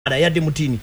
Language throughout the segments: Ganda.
yadde mutini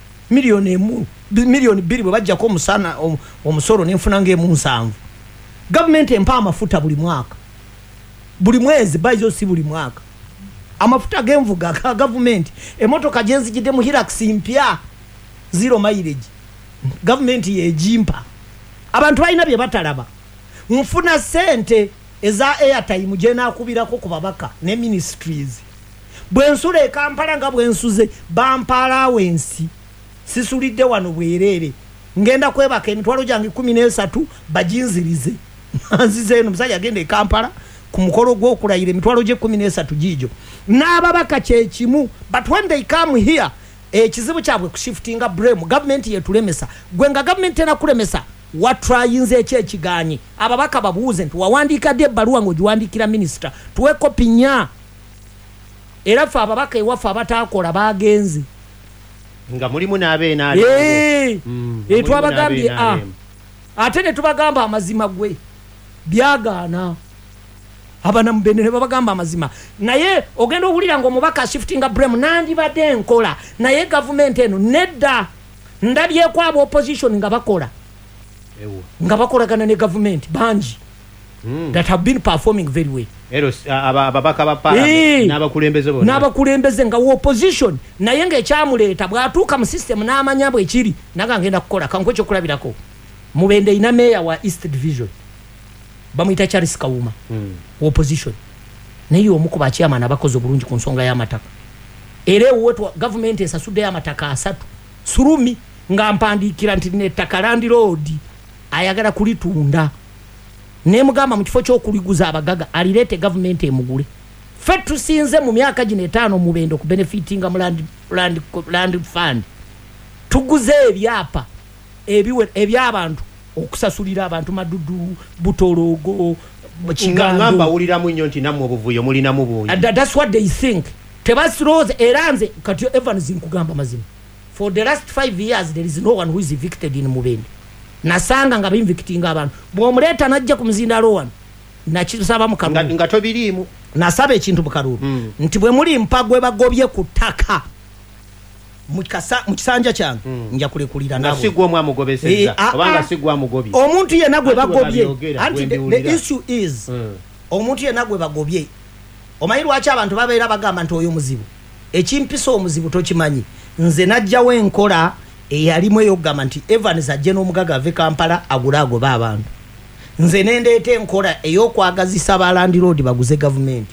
milioni bili bajja ko musana omusoro nenfuna ngemu 7 government empa amafuta buli mwaka buli mwezi baizo si buli mwaka amafuta genvuga ka government emotoka jenzi jide mu Hilux mpya 0 mileage government yejimpa abantu balina bye batalaba mfuna sente eza airtime jena akubirako ku babaka ne ministries bwensule Kampala nga bwensuze bampala wensi sisulidde wano bwerere ngenda kwebaka emitwalo jange 13 bajinzirize nzize eno musajja agende Kampala ku mukolo gwo okulayira emitwalo je 13 jijo n'ababaka kyekimu but when they come here ekizibu kyabwe kushiftinga blame government yetulemesa gwenga government ena kulemesa watrayinze ekyekiganyi ababaka babuuze nti wawandika de baluwa ngo jiwandikira minister tuwe kopinya era fa ababaka ewafa abatakola bagenzi nga mulimu nabe nali twabagambye ate ne tubagamba amazima gwe byagana abana mbenene babagamba amazima naye ogenda ohulira ngo mubaka shiftinga blame nandi badde enkola naye government eno nedda ndabye kwa abo opposition nga bakola nga bakolagana ne government banji that have been performing very well ababaka bapala n'abakulembeze nga opposition naye nga ekyamuleta bwatuuka mu system n'amanyabwe ekiri naga ngenda kukola kanko kyo kulabirako mubende ina meya wa East Division bamuyita Charles Kawuma opposition naye omukuba chairman abakoze bulungi ku nsonga y'amataka era wetu government esasudde y'amataka 3 surumi nga mpandikira nti ne Takalandi Road ayagala kulitunda ne mugamba mu kifo ky'okuliguza abagaga alirete government emugule fe tusinze mu myaka gine 5 mubendo ku benefitinga mu land fund tuguze ebyapa ebyabantu okusasulira abantu madudu butologo ngamba ulira mu nnyo nti namwe obuvuyo mulina mu buyi that's what they think tebasiroze eranze kati Evans nkugamba mazima for the last 5 years there is no one who is evicted in Mubende nasanga nga bimvictinga abantu bwomuleta najja ku mzinda Rowan nakisaba mu Karuru nga tobirimu nasaba ekintu mu Karuru nti bwe muri mpagwe bagobye kutaka mu kisanja kyange nja kulekulira nabo nasigwa mwamugobeseza obanga sigwa mugobye omuntu ye nagwe bagobye anti the issue is omuntu ye nagwe bagobye omayirwa acha abantu babeera bagamba nti oyo muzibu ekimpisa omuzibu tokimanyi nze najjawo enkola eyalimu eyogamba nti Evans ajje n'omugaga ave Kampala agulago b'abantu nze nendeeta enkola ey'okwagazisa ba Land Road baguze government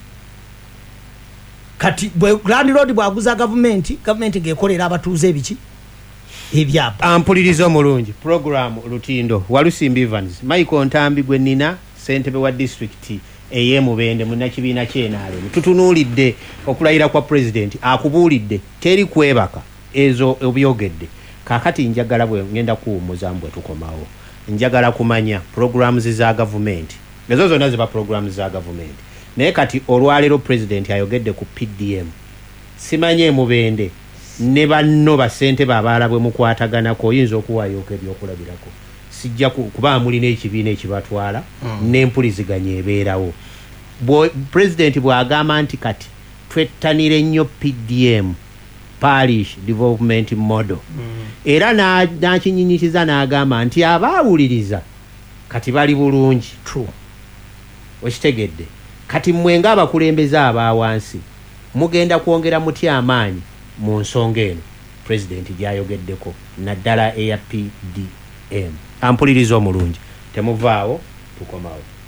kati Land Road bwaguza government gekolera abatuuze ebiki ebyapa ampulirizo omulungi program lutindo Walusimbi Evans Michael Ntambi gwe nina ssentebe wa district Mubende munnakibiina kyenale tutunuulidde okulayira kwa president akubuulidde teri kwebaka ezo obyogedde kakati njagala bwe ngenda kuwumuza mbwe tukomawo njagala kumanya programs za government ezo zonna ziba programs za government naye kati olwalero president ayogedde ku PDM simanye Mubende ne banno basente babaala bwe mukwataganako oyinza okuwaayoka ebyokulabirako sijja kuba mulina ekibiina ekibatwala n'empuliziganya ebeerawo president bw'agamba nti kati twettanire nnyo PDM Parish Development Model era n'akinyinyitiza n'agamba nti abaawuliriza kati bali bulungi true okitegedde kati mwenga abakulembeze abawansi mugenda kwongera mutya amaanyi mu nsonga eno president gyayogeddeko naddala eya PDM ampuliriza omulungi temuvaawo tukomawo